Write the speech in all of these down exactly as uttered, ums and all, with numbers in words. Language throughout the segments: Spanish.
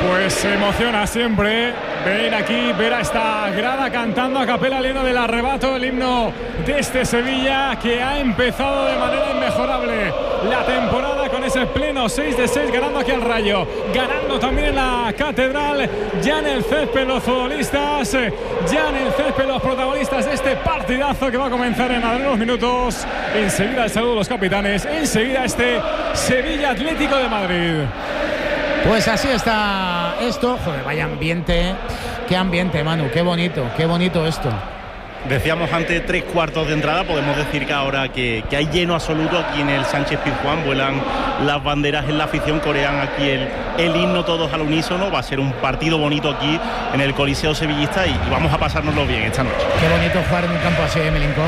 Pues se emociona siempre ver aquí, ver a esta grada cantando a capela el himno del arrebato, el himno de este Sevilla que ha empezado de manera inmejorable la temporada con ese pleno seis de seis, ganando aquí al Rayo, ganando también en la Catedral, ya en el césped los futbolistas, ya en el césped los protagonistas de este partidazo que va a comenzar en unos minutos. Enseguida el saludo de los capitanes, enseguida este Sevilla Atlético de Madrid. Pues así está esto. Joder, vaya ambiente. Qué ambiente, Manu. Qué bonito, qué bonito esto. Decíamos antes tres cuartos de entrada. Podemos decir que ahora que, que hay lleno absoluto aquí en el Sánchez Pizjuán. Vuelan las banderas en la afición, corean aquí el, el himno todos al unísono. Va a ser un partido bonito aquí en el Coliseo sevillista y, y vamos a pasárnoslo bien esta noche. Qué bonito jugar en un campo así, ¿eh, Milinkov?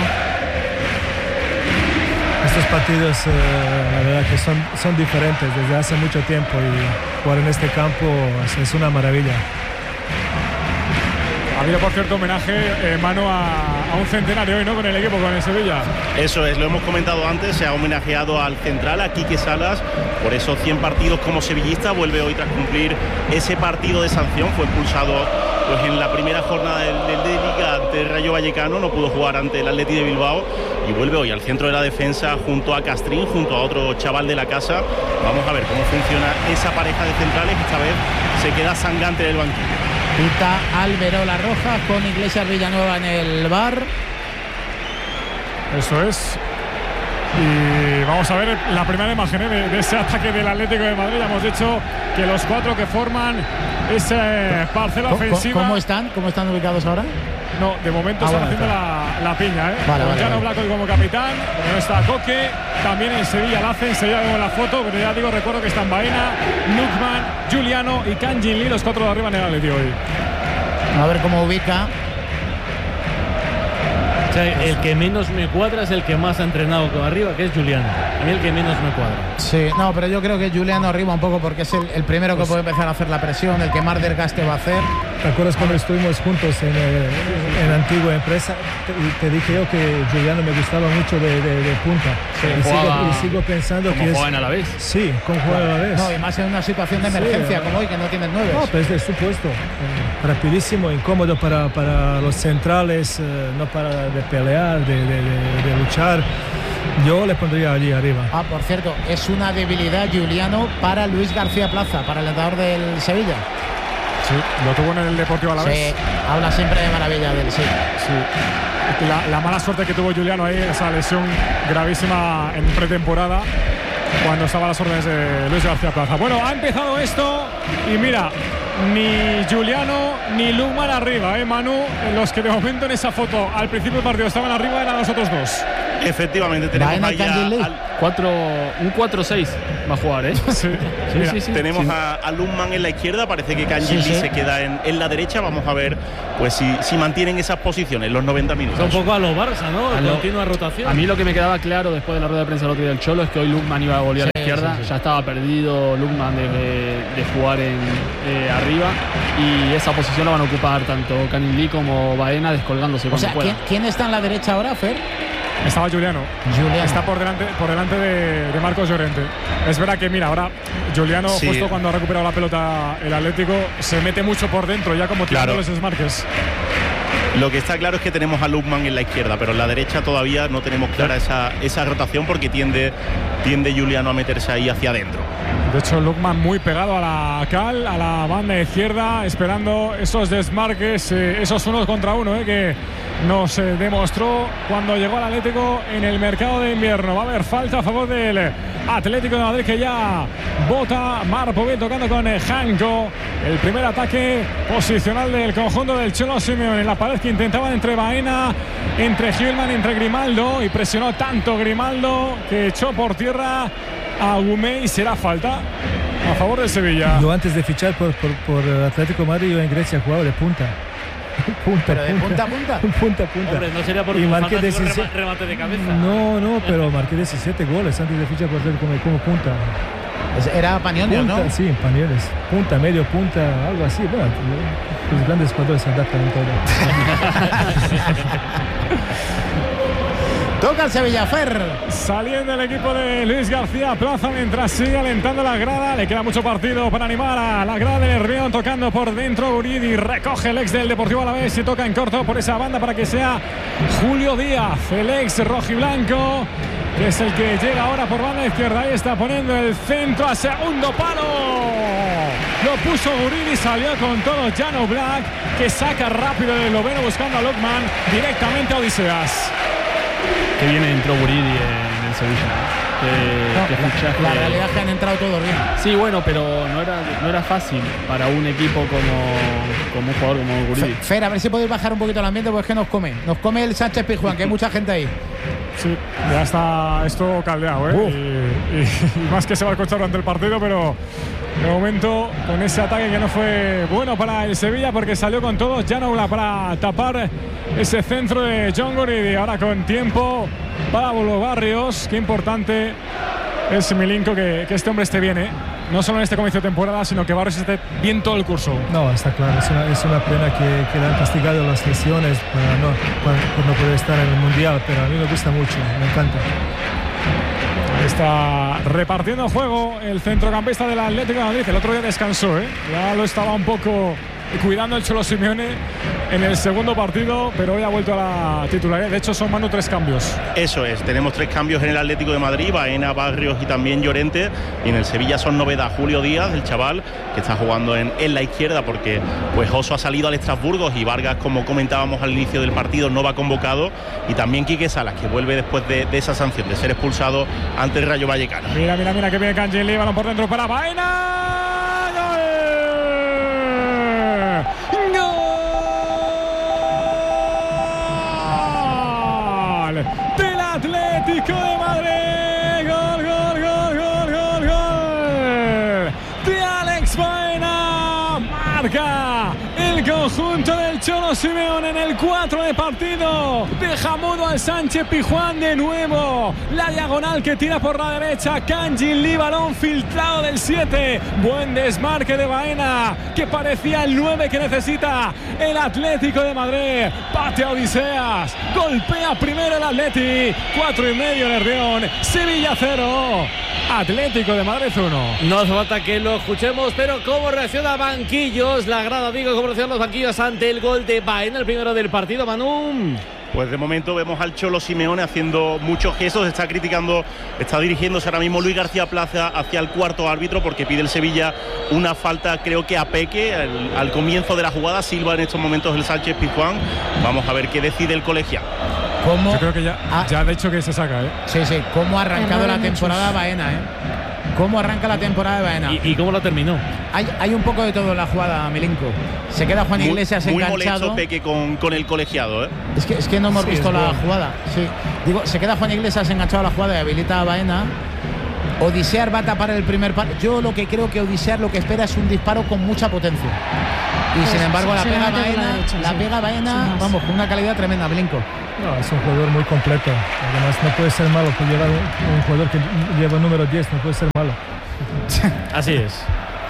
Estos partidos, eh, la verdad que son, son diferentes desde hace mucho tiempo y jugar en este campo es, es una maravilla. Ha habido, por cierto, homenaje, eh, mano a, a un centenario hoy, ¿no? Con el equipo, con el Sevilla. Eso es, lo hemos comentado antes, se ha homenajeado al central, a Quique Salas, por esos cien partidos como sevillista. Vuelve hoy tras cumplir ese partido de sanción, fue expulsado pues en la primera jornada del, del de Liga ante el Rayo Vallecano, no pudo jugar ante el Atleti de Bilbao y vuelve hoy al centro de la defensa junto a Castrín, junto a otro chaval de la casa. Vamos a ver cómo funciona esa pareja de centrales, esta vez se queda Sangante en el banquillo. Pita Alberola Rojas con Iglesias Villanueva en el bar. Eso es. Y vamos a ver la primera imagen, ¿eh? de, de ese ataque del Atlético de Madrid. Ya hemos dicho que los cuatro que forman esa parcela ¿Cómo, ofensiva. ¿Cómo están? ¿Cómo están ubicados ahora? No, de momento ah, están bueno, haciendo claro. la, la piña, ¿eh? Vale, con vale, Llano vale. Blanco como capitán, no está Coque, también en Sevilla la hace, enseguida vemos la foto, pero ya digo, recuerdo que están Baena, Lukman, Giuliano y Kang Jin Lee, los cuatro de arriba en el Atleti hoy. A ver cómo ubica. O sea, el que menos me cuadra es el que más ha entrenado con arriba, que es Giuliano. A mí el que menos me cuadra. Sí, no, pero yo creo que Giuliano arriba un poco porque es el, el primero que pues, puede empezar a hacer la presión, el que más desgaste va a hacer. ¿Te acuerdas cuando estuvimos juntos en, eh, en la antigua empresa? Te, te dije yo que Giuliano me gustaba mucho de, de, de punta. Sí, y, jugaba, sigo, y sigo pensando como que juegan es... a la vez. Sí, como juegan a la vez. No, y más en una situación de emergencia sí, como hoy, que no tienes nueve. No, pero es de supuesto. Eh, rapidísimo, incómodo para, para los centrales, eh, no para de pelear, de, de, de, de luchar. Yo le pondría allí arriba. Ah, por cierto, es una debilidad Giuliano para Luis García Plaza, para el entrenador del Sevilla. Sí, lo tuvo en el Deportivo Alavés. Sí, habla siempre de maravilla del sí. Sí. La, la mala suerte que tuvo Giuliano ahí, esa lesión gravísima en pretemporada, cuando estaba a las órdenes de Luis García Plaza. Bueno, ha empezado esto y mira, ni Giuliano ni Lukman arriba, ¿eh, Manu? Los que de momento en esa foto al principio del partido estaban arriba eran los otros dos. Efectivamente, tenemos ahí al, cuatro, un cuatro seis va a jugar, ¿eh? Sí, sí, mira, sí, sí. Tenemos sí. a, a Lukman en la izquierda, parece que Kang Jin Lee sí, sí. se queda en, en la derecha. Vamos a ver pues si, si mantienen esas posiciones los noventa minutos. Es un poco a los Barça, ¿no? A lo, continua rotación. A mí lo que me quedaba claro después de la rueda de prensa del otro día del Cholo es que hoy Lukman iba a volver sí, a la izquierda. Sí, sí. Ya estaba perdido Lukman de, de jugar en, eh, arriba y esa posición la van a ocupar tanto Kang Jin Lee como Baena descolgándose O cuando sea, pueda. ¿quién, ¿quién está en la derecha ahora, Fer? Estaba Giuliano. Giuliano. Está por delante, por delante de, de Marcos Llorente. Es verdad que, mira, ahora Giuliano, sí. justo cuando ha recuperado la pelota el Atlético, se mete mucho por dentro, ya como tirando Claro. los desmarques. Lo que está claro es que tenemos a Lukman en la izquierda, pero en la derecha todavía no tenemos clara esa, esa rotación porque tiende, tiende Giuliano a meterse ahí hacia adentro. De hecho, Lukman muy pegado a la cal, a la banda izquierda, esperando esos desmarques, eh, esos unos contra uno, eh, que nos eh, demostró cuando llegó al Atlético en el mercado de invierno. Va a haber falta a favor del Atlético de Madrid, que ya vota. Marpovic tocando con eh, Janko. El primer ataque posicional del conjunto del Cholo Simeone en la pared que intentaba entre Baena, entre Gilman, entre Grimaldo, y presionó tanto Grimaldo que echó por tierra a Gumé y será falta a favor de Sevilla. Yo antes de fichar por, por, por Atlético de Madrid, yo en Grecia jugaba de punta. punta ¿Pero de punta a punta? punta a punta. Hombre, no sería por Y un marqué fantástico diecisiete rema- remate de cabeza. No, no, pero marqué diecisiete goles antes de fichar por Atlético como, como punta. Era Panionios, Punta, ¿no? sí, Pañoles. Punta, medio punta, algo así. Bueno, los grandes jugadores se adaptan en todo. Toca el Sevilla, Fer. Saliendo el equipo de Luis García Plaza mientras sigue alentando la grada. Le queda mucho partido para animar a la grada de Nervión. Tocando por dentro Guridi. Recoge el ex del Deportivo Alavés y toca en corto por esa banda para que sea Julio Díaz, el ex rojiblanco, que es el que llega ahora por banda izquierda. Ahí está poniendo el centro a segundo palo. Lo puso Guridi, salió con todo Jan Oblak, que saca rápido el esloveno buscando a Lokman directamente a Odiseas. Que viene entró Guridi en el Sevilla. Que, No, que la, fichaje- la realidad es que han entrado todos bien. Sí, bueno, pero no era, no era fácil para un equipo como, como un jugador como Guridi. Fer, a ver si podéis bajar un poquito el ambiente, porque es que nos come. Nos come el Sánchez Pizjuán, que hay mucha gente ahí. Sí, ya está esto caldeado, ¿eh? Y, y- y más que se va a escuchar durante el partido, pero de momento con ese ataque que no fue bueno para el Sevilla, porque salió con todos Jan Oblak para tapar ese centro de John Guridi. Ahora con tiempo para Pablo Barrios. Qué importante es Milinko que, que este hombre esté bien, ¿eh? No solo en este comienzo de temporada, sino que Barrios esté bien todo el curso. No, está claro, es una, es una pena que, que le han castigado las lesiones para no, para, por no poder estar en el Mundial, pero a mí me gusta mucho, me encanta. Está repartiendo juego el centrocampista del Atlético de Madrid. El otro día descansó, ¿eh? Ya lo estaba un poco cuidando el Cholo Simeone en el segundo partido, pero hoy ha vuelto a la titularidad. De hecho, son mano tres cambios. Eso es, tenemos tres cambios en el Atlético de Madrid, Baena, Barrios y también Llorente. Y en el Sevilla son novedad Julio Díaz, el chaval, que está jugando en, en la izquierda porque pues Oso ha salido al Estrasburgo y Vargas, como comentábamos al inicio del partido, no va convocado. Y también Quique Salas, que vuelve después de, de esa sanción, de ser expulsado ante el Rayo Vallecano. Mira, mira, mira que viene Kanji Lee, balón por dentro para Baena. Del Atlético de Madrid. Gol, gol, gol, gol, gol, gol de Alex Baena. Marca el conjunto del Cholo Simeone en el cuatro de partido. Deja mudo al Sánchez Pizjuán de nuevo. La diagonal que tira por la derecha. Kanji Lee, balón filtrado del siete. Buen desmarque de Baena, que parecía el nueve que necesita el Atlético de Madrid. Patea Odiseas. Golpea primero el Atleti. Cuatro y medio Nervión. Sevilla cero. Atlético de Madrid uno. No hace falta que lo escuchemos, pero cómo reacciona Banquillos, la grada, digo, cómo reaccionan los banquillos ante el gol de Baena, el primero del partido, Manu. Pues de momento vemos al Cholo Simeone haciendo muchos gestos, está criticando, está dirigiéndose ahora mismo Luis García Plaza hacia el cuarto árbitro porque pide el Sevilla una falta, creo que a Peque, al, al comienzo de la jugada. Silva en estos momentos el Sánchez Pizjuán. Vamos a ver qué decide el colegiado. ¿Cómo Yo creo que ya, ha, ya ha dicho que se saca, ¿eh? sí, sí, cómo ha arrancado Errores la temporada Baena, ¿eh? Cómo arranca la temporada de Baena. ¿Y, y cómo la terminó? Hay, hay un poco de todo en la jugada, Milinko. Se queda Juan Iglesias muy, muy enganchado. molesto Peque con, con el colegiado, ¿eh? Es que, es que no hemos Sí, visto es la bueno. jugada. Sí. Digo, se queda Juan Iglesias enganchado a la jugada y habilita a Baena. Odisear va a tapar el primer palo. Yo lo que creo que Odisear lo que espera es un disparo con mucha potencia. Y Pues sin embargo la se pega la mete por la Baena, derecha, la sí. pega Baena, Sin más. vamos, con una calidad tremenda, Milinko. No, es un jugador muy completo. Además, no puede ser malo por llevar un, un jugador que lleva número diez, no puede ser malo. Así es.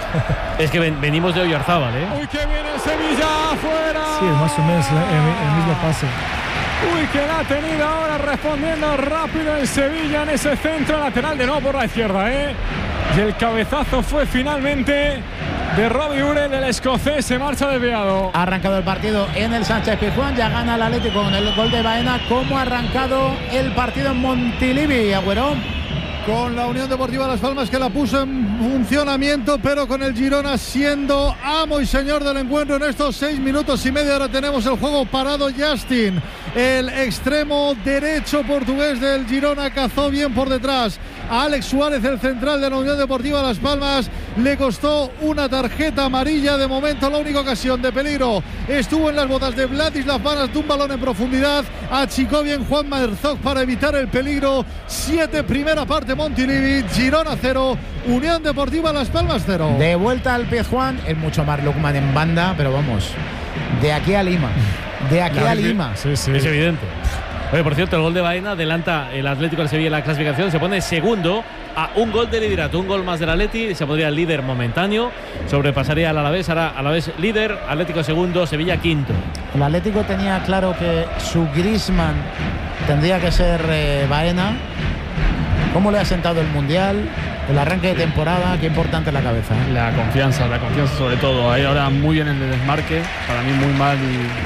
Es que ven- venimos de Oyarzábal, ¿eh? Uy, que viene el Sevilla afuera. Sí, es más o menos el, el- el mismo pase. Uy, que la ha tenido ahora respondiendo rápido el Sevilla en ese centro lateral de nuevo por la izquierda, ¿eh? Y el cabezazo fue finalmente de Robbie Urel, el escocés, se marcha desviado. Ha arrancado el partido en el Sánchez Pizjuán, ya gana el Atlético con el gol de Baena. ¿Cómo ha arrancado el partido en Montilivi, Agüero? Con la Unión Deportiva Las Palmas, que la puso en funcionamiento, pero con el Girona siendo amo y señor del encuentro en estos seis minutos y medio. Ahora tenemos el juego parado. Justin, el extremo derecho portugués del Girona, cazó bien por detrás a Alex Suárez, el central de la Unión Deportiva Las Palmas. Le costó una tarjeta amarilla. De momento la única ocasión de peligro estuvo en las botas de Vladislav Banas, de un balón en profundidad. Achicó bien Juan Herzog para evitar el peligro. Siete, primera parte, Montilivi. Girona cero, Unión Deportiva Las Palmas cero. De vuelta al Pizjuán, es mucho más Lukman en banda, pero vamos, de aquí a Lima, de aquí a Lima. Sí, sí. Es evidente. Oye, por cierto, el gol de Baena adelanta el Atlético de Sevilla en la clasificación, se pone segundo a un gol de liderato, un gol más del Atleti, se pondría el líder momentáneo, sobrepasaría al Alavés, ahora Alavés líder, Atlético segundo, Sevilla quinto. El Atlético tenía claro que su Griezmann tendría que ser eh, Baena. ¿Cómo le ha sentado el Mundial? El arranque de temporada, qué importante la cabeza. ¿eh? La confianza, la confianza sobre todo. Ahí ahora muy bien en el desmarque, para mí muy mal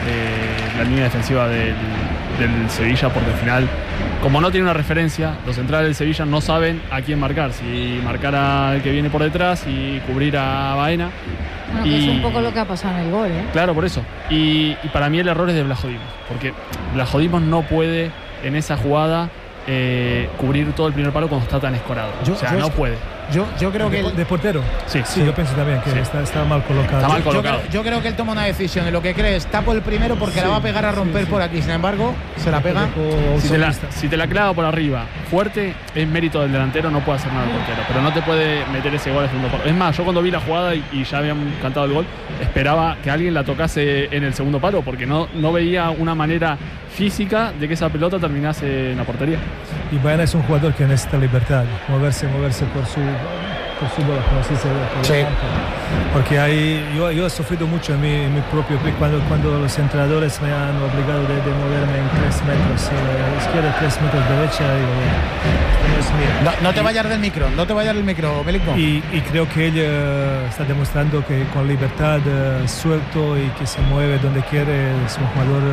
eh, la línea defensiva del, del Sevilla, porque al final, como no tiene una referencia, los centrales del Sevilla no saben a quién marcar, si marcar al que viene por detrás y cubrir a Baena. Bueno, que y, es un poco lo que ha pasado en el gol, ¿eh? Claro, por eso. Y, y para mí el error es de Vlachodimos, porque Vlachodimos no puede en esa jugada Eh, cubrir todo el primer palo cuando está tan escorado. Yo, o sea, yo no puede. Yo, yo creo de, que el, de portero. Sí, sí, sí, yo pienso también que sí. está, está mal colocado. Está mal colocado. Yo, creo, yo creo que él toma una decisión. En lo que cree es tapo el primero porque sí, la va a pegar a romper sí, sí. por aquí. Sin embargo, se la pega. Si te la, si te la clava por arriba fuerte, es mérito del delantero, no puede hacer nada el portero. Pero no te puede meter ese gol al segundo palo. Es más, yo cuando vi la jugada y, y ya habían cantado el gol, esperaba que alguien la tocase en el segundo palo, porque no, no veía una manera física de que esa pelota terminase en la portería. Y Baena es un jugador que necesita libertad, moverse, moverse por su, por su bola, como se dice, por sí. Porque hay, yo, yo he sufrido mucho en mi, en mi propio pick cuando, cuando los entrenadores me han obligado de, de moverme en tres metros eh, izquierda, tres metros derecha. Y, no, es mío. No, no te y, vayas del micro, no te vayas del micro, Belinco. Y, y creo que él uh, está demostrando que con libertad, uh, suelto y que se mueve donde quiere, es un jugador,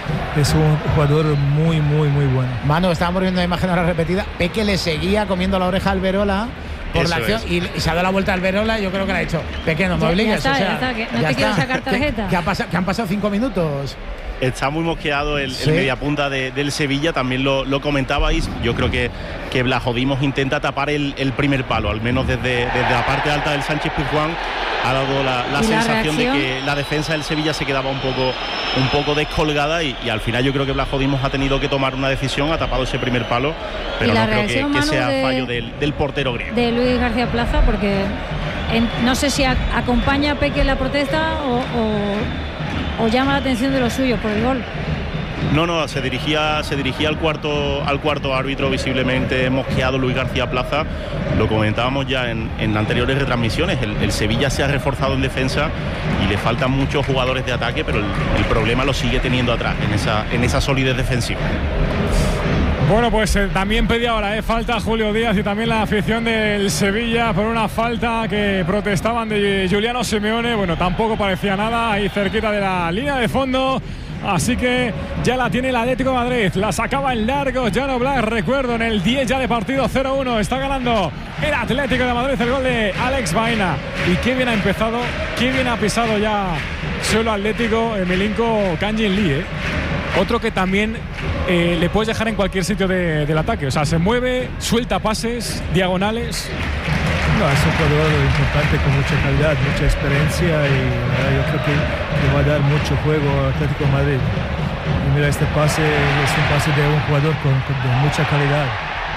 es un jugador muy, muy, muy bueno. Manu, estábamos viendo la imagen ahora repetida. Peque le seguía comiendo la oreja al Alberola por Eso la acción y, y se ha dado la vuelta al Alberola. Yo creo que le ha dicho, Peque, no me obligues. Ya está, o sea, ya está, que no ya te está. quiero sacar tarjeta. ¿Qué, qué ha pasado, que han pasado cinco minutos. Está muy mosqueado el, ¿Sí? el mediapunta de, del Sevilla, también lo, lo comentabais. Yo creo que, que Vlachodimos intenta tapar el, el primer palo, al menos desde, desde la parte alta del Sánchez Pizjuán. Ha dado la, la sensación la de que la defensa del Sevilla se quedaba un poco, un poco descolgada y, y al final yo creo que Vlachodimos ha tenido que tomar una decisión, ha tapado ese primer palo, pero no creo que, que sea de, fallo del, del portero griego. De Luis García Plaza, porque en, no sé si a, acompaña a Peque la protesta o, o, o llama la atención de los suyos por el gol. No, no, se dirigía, se dirigía al cuarto, al cuarto árbitro, visiblemente mosqueado Luis García Plaza. Lo comentábamos ya en, en anteriores retransmisiones. El, el Sevilla se ha reforzado en defensa y le faltan muchos jugadores de ataque, pero el, el problema lo sigue teniendo atrás, en esa, en esa solidez defensiva. Bueno, pues eh, también pedía ahora eh, falta Julio Díaz y también la afición del Sevilla por una falta que protestaban de Giuliano Simeone. Bueno, tampoco parecía nada ahí cerquita de la línea de fondo. Así que ya la tiene el Atlético de Madrid. La sacaba en largo Jan Oblak. Recuerdo, en el diez ya de partido, cero uno. Está ganando el Atlético de Madrid. El gol de Alex Baena. Y qué bien ha empezado, qué bien ha pisado ya suelo Atlético, Milinko Kangin Lee, ¿eh? Otro que también eh, le puedes dejar en cualquier sitio de, del ataque. O sea, se mueve, suelta pases, diagonales. No, es un jugador importante con mucha calidad, mucha experiencia y uh, yo creo que le va a dar mucho juego al Atlético de Madrid. Y mira, este pase es un pase de un jugador con, con de mucha calidad.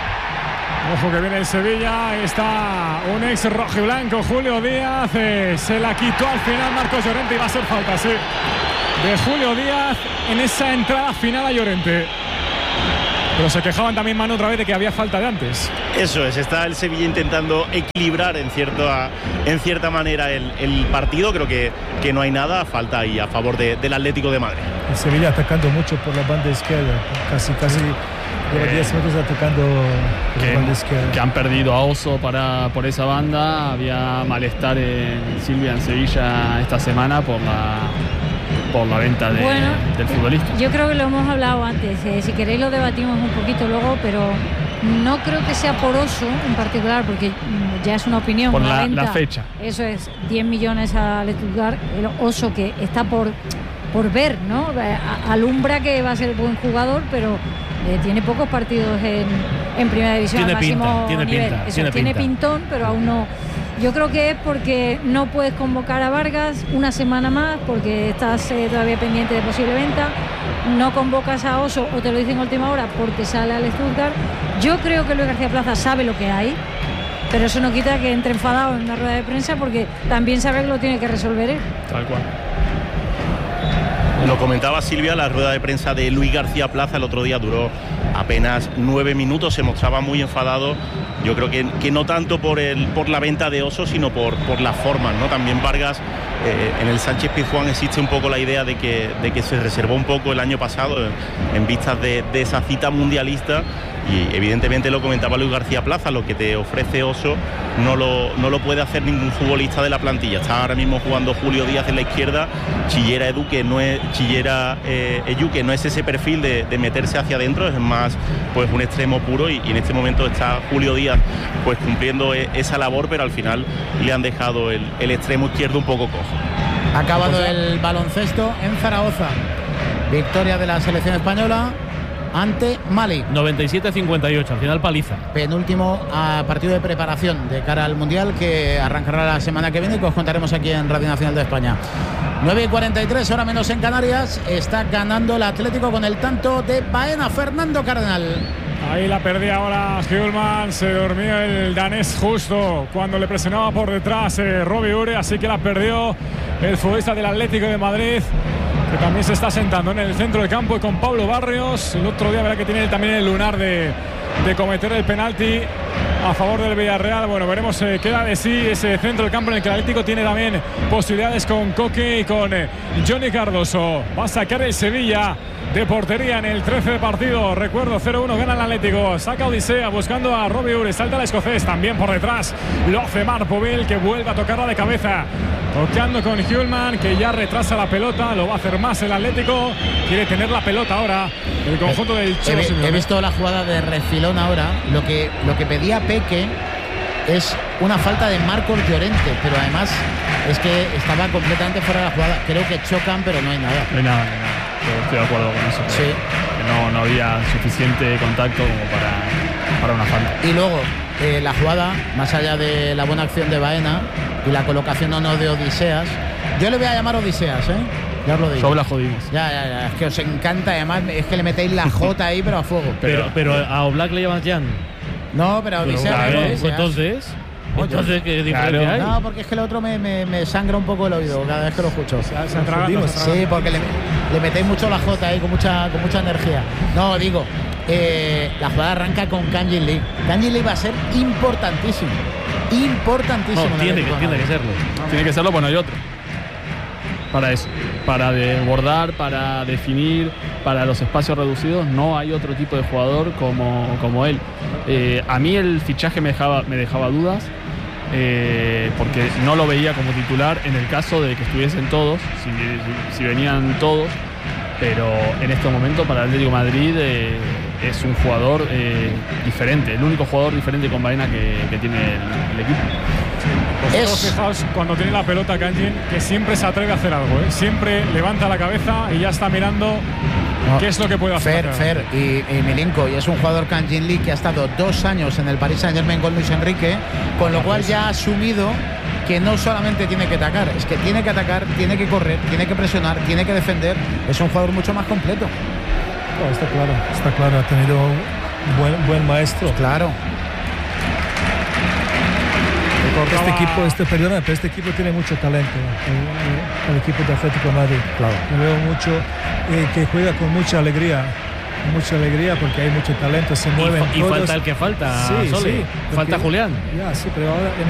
Ojo que viene el Sevilla, está un ex rojiblanco, Julio Díaz, eh, se la quitó al final Marcos Llorente y va a ser falta, sí, de Julio Díaz en esa entrada final a Llorente. Pero se quejaban también, Manu, otra vez de que había falta de antes. Eso es, está el Sevilla intentando equilibrar en, cierto, en cierta manera el, el partido. Creo que, que no hay nada, falta ahí a favor de, del Atlético de Madrid. El Sevilla atacando mucho por la banda izquierda, casi, casi lleva diez minutos atacando por que, la banda izquierda. Que han perdido a Oso para, por esa banda. Había malestar en Silvia, en Sevilla, esta semana por la... por la venta de, bueno, del futbolista. Yo creo que lo hemos hablado antes, eh, si queréis lo debatimos un poquito luego, pero no creo que sea por Oso en particular, porque ya es una opinión. Por una la, venta, la fecha. Eso es, diez millones al Stuttgart, el Oso que está por, por ver, ¿no? Alumbra que va a ser buen jugador, pero eh, tiene pocos partidos en, en primera división tiene al máximo pinta, tiene nivel. Pinta, Eso, tiene, tiene pinta. pintón, pero aún no. Yo creo que es porque no puedes convocar a Vargas una semana más, porque estás eh, todavía pendiente de posible venta. No convocas a Oso, o te lo dicen a última hora, porque sale al Stuttgart. Yo creo que Luis García Plaza sabe lo que hay, pero eso no quita que entre enfadado en una rueda de prensa, porque también sabe que lo tiene que resolver él. Tal cual. Lo comentaba Silvia, la rueda de prensa de Luis García Plaza el otro día duró apenas nueve minutos, se mostraba muy enfadado. yo creo que, que no tanto por, el, por la venta de Oso, sino por, por las formas, ¿no? También Vargas, eh, en el Sánchez Pizjuán existe un poco la idea de que, de que se reservó un poco el año pasado en, en vistas de, de esa cita mundialista, y evidentemente lo comentaba Luis García Plaza, lo que te ofrece Oso no lo, no lo puede hacer ningún futbolista de la plantilla. Está ahora mismo jugando Julio Díaz en la izquierda, Chillera Edu, que no es Chillera eh, Eyu, que no es ese perfil de, de meterse hacia adentro, es más pues un extremo puro, y, y en este momento está Julio Díaz pues cumpliendo e, esa labor, pero al final le han dejado el, el extremo izquierdo un poco cojo. Ha acabado el baloncesto en Zaragoza. Victoria de la selección española ante Mali. noventa y siete a cincuenta y ocho, al final paliza. Penúltimo a partido de preparación de cara al Mundial, que arrancará la semana que viene y que os contaremos aquí en Radio Nacional de España. nueve y cuarenta y tres, hora menos en Canarias. Está ganando el Atlético con el tanto de Baena. Fernando Cardenal. Ahí la perdía ahora Hjulman, se dormía el danés justo cuando le presionaba por detrás eh, Robbie Ure, así que la perdió el futbolista del Atlético de Madrid, que también se está sentando en el centro del campo y con Pablo Barrios. El otro día verá que tiene también el lunar de, de cometer el penalti a favor del Villarreal. Bueno, veremos eh, qué da de sí ese centro del campo en el que el Atlético tiene también posibilidades con Coque y con eh, Johnny Cardoso. Va a sacar el Sevilla de portería en el trece de partido. Recuerdo, cero uno gana el Atlético. Saca Odisea buscando a Robbie Ure. Salta el escocés también por detrás. Lo hace Marpoville, que vuelve a tocarla de cabeza. Tocando con Hjulman, que ya retrasa la pelota. Lo va a hacer más el Atlético. Quiere tener la pelota ahora el conjunto del Cholo Simeone. He visto la jugada de refilón ahora. Lo que, lo que pedía Peque es una falta de Marcos Llorente, pero además es que estaba completamente fuera de la jugada. Creo que chocan, pero no hay nada. No hay nada, no hay nada. Yo estoy de acuerdo con eso. Sí. Que no, no había suficiente contacto como para, para una falta. Y luego, eh, la jugada, más allá de la buena acción de Baena y la colocación o no de Odiseas, yo le voy a llamar Odiseas, ¿eh? Ya os lo digo. Yo la jodimos. Ya, ya, ya. Es que os encanta, además, es que le metéis la J ahí, pero a fuego. Pero, pero a Oblak le llamas Jan. No, pero a Odiseas. Claro, no, pues entonces. Entonces, ¿qué diferencia Claro. hay? No, porque es que el otro me, me, me sangra un poco el oído cada vez que lo escucho. Se atraganta, se Sí, porque le, le metéis mucho la J ahí con mucha, con mucha energía. No, digo, eh, la jugada arranca con Kangin Lee. Kangin Lee va a ser importantísimo. Importantísimo. No, en el tiene, que, Atlético tiene de que Madrid. serlo. Tiene que serlo, pues no hay otro. Para eso, para desbordar, para definir, para los espacios reducidos, no hay otro tipo de jugador como, como él. Eh, a mí el fichaje me dejaba, me dejaba dudas, eh, porque no lo veía como titular en el caso de que estuviesen todos, si, si venían todos, pero en este momento para el Atlético de Madrid eh, es un jugador eh, diferente, el único jugador diferente con Baena que, que tiene el, el equipo. Vosotros Es- fijaos cuando tiene la pelota Kangin, que siempre se atreve a hacer algo, ¿eh? Siempre levanta la cabeza y ya está mirando No. qué es lo que puede hacer. Fer, Fer y, y Milinko, y es un jugador Kangin Lee que ha estado dos años en el Paris Saint-Germain con Luis Enrique, con lo cual ya ha asumido que no solamente tiene que atacar, es que tiene que atacar, tiene que correr, tiene que presionar, tiene que defender. Es un jugador mucho más completo. No, está claro, está claro, ha tenido un buen, buen maestro. Claro. Este equipo, este, perdona, pero este equipo tiene mucho talento, el, el- el equipo de Atlético de Madrid. Claro. Lo veo mucho, eh, que juega con mucha alegría, con mucha alegría porque hay mucho talento, se Y, mueven fa- y todos. falta el que falta, Sí, Sole. sí, Falta porque- Julián. Ya, sí, pero ahora en